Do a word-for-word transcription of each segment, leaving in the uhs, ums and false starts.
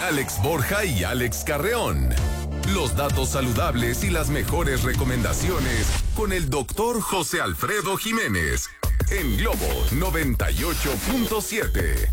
Alex Borja y Alex Carreón. Los datos saludables y las mejores recomendaciones con el doctor José Alfredo Jiménez en Globo noventa y ocho punto siete.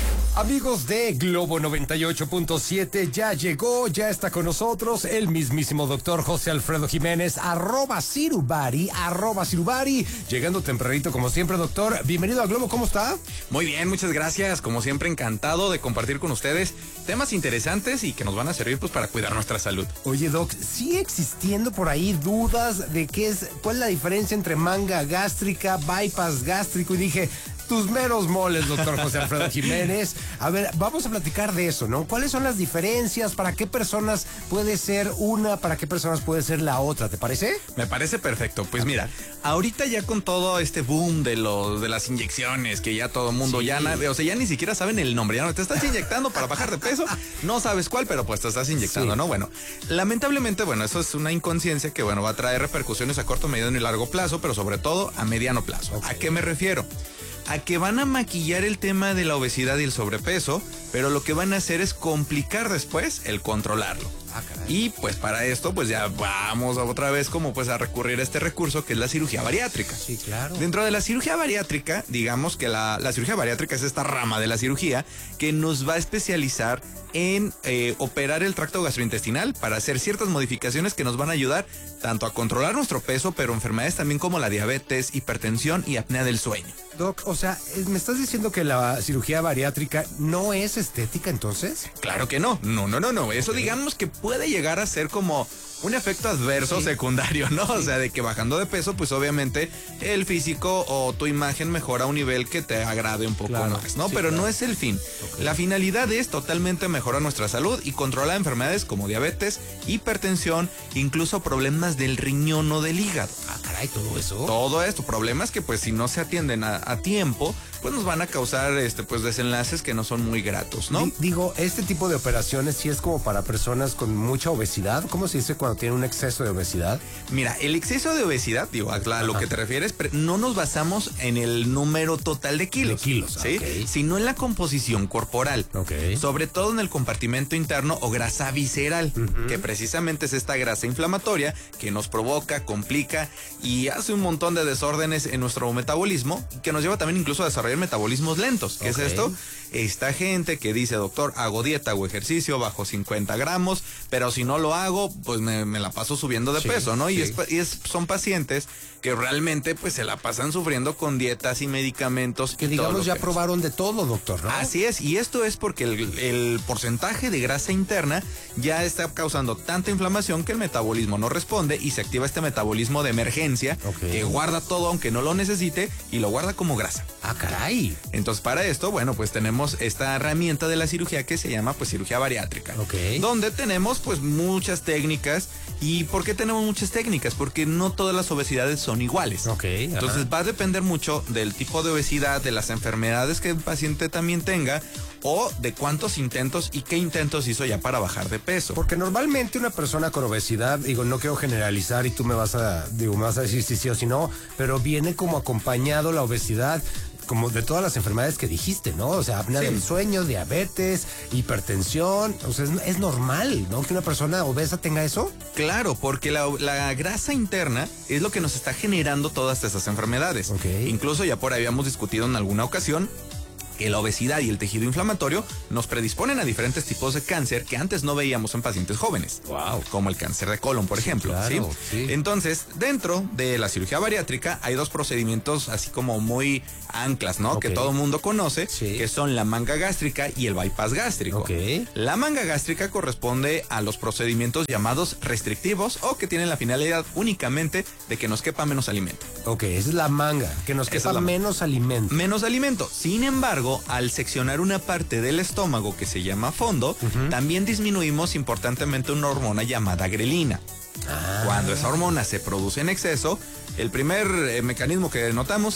Amigos de Globo noventa y ocho punto siete, ya llegó, ya está con nosotros el mismísimo doctor José Alfredo Jiménez, arroba Cirubari, arroba Cirubari, llegando tempranito como siempre, doctor. Bienvenido a Globo, ¿cómo está? Muy bien, muchas gracias, como siempre encantado de compartir con ustedes temas interesantes y que nos van a servir pues para cuidar nuestra salud. Oye, doc, ¿sigue existiendo por ahí dudas de qué es, cuál es la diferencia entre manga gástrica, bypass gástrico? Y dije, tus meros moles, doctor José Alfredo Jiménez. A ver, vamos a platicar de eso, ¿no? ¿Cuáles son las diferencias? ¿Para qué personas puede ser una? ¿Para qué personas puede ser la otra? ¿Te parece? Me parece perfecto. Pues mira, ahorita ya con todo este boom de los de las inyecciones, que ya todo mundo Sí. ya, na- o sea, ya ni siquiera saben el nombre. Ya no te estás inyectando para bajar de peso, no sabes cuál, pero pues te estás inyectando, Sí. ¿no? Bueno, lamentablemente, bueno, eso es una inconsciencia que, bueno, va a traer repercusiones a corto, mediano y largo plazo, pero sobre todo a mediano plazo. Ok. ¿A qué me refiero? A que van a maquillar el tema de la obesidad y el sobrepeso, pero lo que van a hacer es complicar después el controlarlo. Ah, caray. Y pues para esto pues ya vamos otra vez como pues a recurrir a este recurso que es la cirugía bariátrica. Sí, claro. Dentro de la cirugía bariátrica, digamos que la, la cirugía bariátrica es esta rama de la cirugía que nos va a especializar en eh, operar el tracto gastrointestinal para hacer ciertas modificaciones que nos van a ayudar tanto a controlar nuestro peso, pero enfermedades también como la diabetes, hipertensión y apnea del sueño. Doc, o sea, ¿me estás diciendo que la cirugía bariátrica no es estética entonces? Claro que no, no, no, no, no. Eso digamos que puede llegar a ser como un efecto adverso Sí. secundario, ¿no? O sea, de que bajando de peso, pues obviamente el físico o tu imagen mejora a un nivel que te agrade un poco Claro, más, ¿no? sí, Pero claro. no es el fin. Ok. La finalidad es totalmente mejorar nuestra salud y controlar enfermedades como diabetes, hipertensión, incluso problemas del riñón o del hígado. Ah, caray, todo eso. Todo esto, problemas que pues si no se atienden a, a tiempo, pues nos van a causar este pues desenlaces que no son muy gratos, ¿no? Di- Digo, este tipo de operaciones sí es como para personas con mucha obesidad. ¿Cómo se dice cuando tienen un exceso de obesidad? Mira, el exceso de obesidad, digo, a la- a lo Ajá. que te refieres, pero no nos basamos en el número total de kilos. De kilos, ¿sí? ok. Sino en la composición corporal. Ok. Sobre todo en el compartimento interno o grasa visceral, Ujú. que precisamente es esta grasa inflamatoria que nos provoca, complica y hace un montón de desórdenes en nuestro metabolismo, que nos lleva también incluso a desarrollar metabolismos lentos. ¿Qué Ok. es esto? Esta gente que dice, doctor, hago dieta o ejercicio bajo cincuenta gramos, pero si no lo hago, pues me, me la paso subiendo de Sí, peso, ¿no? Y, sí. es, pa- y es- son pacientes que realmente pues se la pasan sufriendo con dietas y medicamentos. Que y todo digamos lo ya que- probaron de todo, doctor, ¿no? Así es, y esto es porque el, el porcentaje de grasa interna ya está causando tanta inflamación que el metabolismo no responde y se activa este metabolismo de emergencia Ok. que guarda todo aunque no lo necesite y lo guarda como grasa. Ah, caray. Entonces para esto, bueno, pues tenemos esta herramienta de la cirugía que se llama pues cirugía bariátrica. Ok. Donde tenemos pues muchas técnicas. ¿Y por qué tenemos muchas técnicas? Porque no todas las obesidades son iguales. Ok, ajá. Entonces va a depender mucho del tipo de obesidad, de las enfermedades que el paciente también tenga o de cuántos intentos y qué intentos hizo ya para bajar de peso. Porque normalmente una persona con obesidad, digo, no quiero generalizar y tú me vas a, digo, me vas a decir si sí o si no, pero viene como acompañado la obesidad como de todas las enfermedades que dijiste, ¿no? O sea, apnea Sí. del sueño, diabetes, hipertensión, o sea, es, es normal, ¿no? Que una persona obesa tenga eso. Claro, porque la, la grasa interna es lo que nos está generando todas esas enfermedades. Ok. Incluso ya por ahí habíamos discutido en alguna ocasión que la obesidad y el tejido inflamatorio nos predisponen a diferentes tipos de cáncer que antes no veíamos en pacientes jóvenes. Wow. Como el cáncer de colon, por Sí, ejemplo. claro, ¿sí? sí. Entonces, dentro de la cirugía bariátrica hay dos procedimientos así como muy anclas, ¿no? Ok. Que todo mundo conoce, Sí. que son la manga gástrica y el bypass gástrico. Ok. La manga gástrica corresponde a los procedimientos llamados restrictivos o que tienen la finalidad únicamente de que nos quepa menos alimento. Ok, esa es la manga, que nos Esa quepa es la- menos alimento. Menos alimento. Sin embargo, al seccionar una parte del estómago que se llama fondo, Ujú. también disminuimos importantemente una hormona llamada grelina. Ah. Cuando esa hormona se produce en exceso, el primer eh, mecanismo que notamos es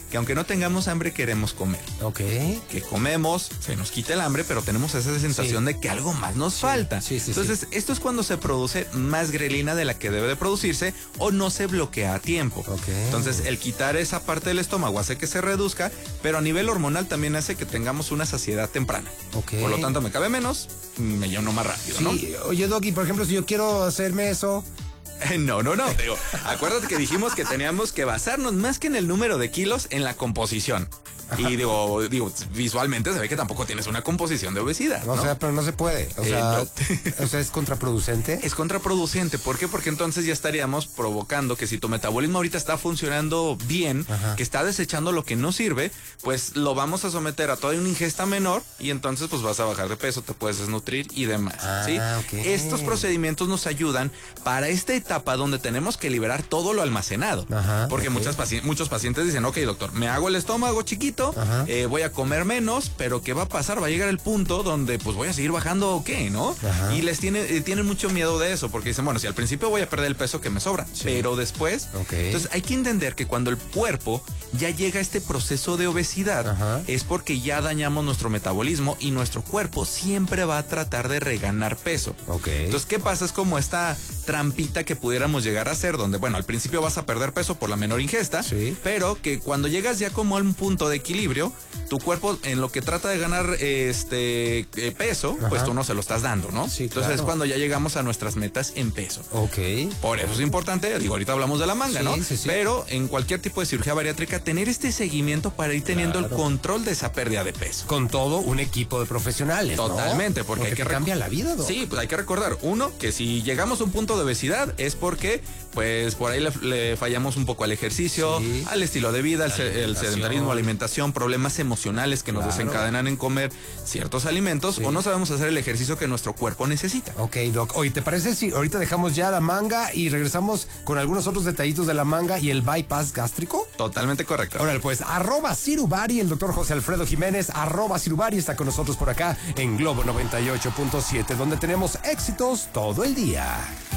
que aunque no tengamos hambre queremos comer. Ok. Que comemos, se nos quita el hambre, pero tenemos esa sensación Sí. de que algo más nos falta. Sí, sí, Entonces, sí. esto es cuando se produce más grelina de la que debe de producirse o no se bloquea a tiempo. Ok. Entonces, el quitar esa parte del estómago hace que se reduzca, pero a nivel hormonal también hace que tengamos una saciedad temprana. Ok. Por lo tanto, me cabe menos, me lleno más rápido, ¿no? Sí, oye, Doggy, por ejemplo, si yo quiero hacerme eso, No, no, no. Digo, acuérdate que dijimos que teníamos que basarnos más que en el número de kilos en la composición. Y digo, digo, visualmente se ve que tampoco tienes una composición de obesidad, ¿no? o sea, pero no se puede. O Eh, sea, no. o sea, es contraproducente. Es contraproducente. ¿Por qué? Porque entonces ya estaríamos provocando que si tu metabolismo ahorita está funcionando bien, Ajá. que está desechando lo que no sirve, pues lo vamos a someter a toda una ingesta menor y entonces pues vas a bajar de peso, te puedes desnutrir y demás. Ah, ¿sí? ok. Estos procedimientos nos ayudan para esta etapa donde tenemos que liberar todo lo almacenado. Ajá, Porque ok. muchas paci- muchos pacientes dicen, ok, doctor, me hago el estómago chiquito, Ajá. eh, voy a comer menos, pero ¿qué va a pasar? Va a llegar el punto donde pues voy a seguir bajando o qué, ¿no? Ajá. Y les tiene, eh, tienen mucho miedo de eso, porque dicen, bueno, si al principio voy a perder el peso que me sobra, pero después, Ok. entonces hay que entender que cuando el cuerpo ya llega a este proceso de obesidad, Ajá. es porque ya dañamos nuestro metabolismo y nuestro cuerpo siempre va a tratar de reganar peso. Ok. Entonces, ¿qué pasa? Es como esta trampita que pudiéramos llegar a hacer, donde, bueno, al principio vas a perder peso por la menor ingesta, Sí. pero que cuando llegas ya como a un punto de equilibrio, tu cuerpo en lo que trata de ganar este eh, peso, pues Ajá. tú no se lo estás dando, ¿no? Sí, Entonces claro. es cuando ya llegamos a nuestras metas en peso. Ok. Por eso es importante, digo, ahorita hablamos de la manga, Sí, ¿no? sí, sí. Pero en cualquier tipo de cirugía bariátrica, tener este seguimiento para ir teniendo Claro. el control de esa pérdida de peso. Con todo un equipo de profesionales, ¿no? Totalmente, porque, hay que te rec- cambia la vida, ¿no? Sí, pues hay que recordar, uno, que si llegamos a un punto de obesidad es porque, pues, por ahí le, le fallamos un poco al ejercicio, Sí. al estilo de vida, al se- el alimentación. sedentarismo, alimentación, problemas emocionales que nos Claro. desencadenan en comer ciertos alimentos Sí. o no sabemos hacer el ejercicio que nuestro cuerpo necesita. Ok, Doc. Oye, ¿te parece si ahorita dejamos ya la manga y regresamos con algunos otros detallitos de la manga y el bypass gástrico? Totalmente correcto. Órale, pues, arroba Cirubari, el doctor José Alfredo Jiménez, arroba Cirubari está con nosotros por acá en Globo noventa y ocho punto siete, donde tenemos éxitos todo el día.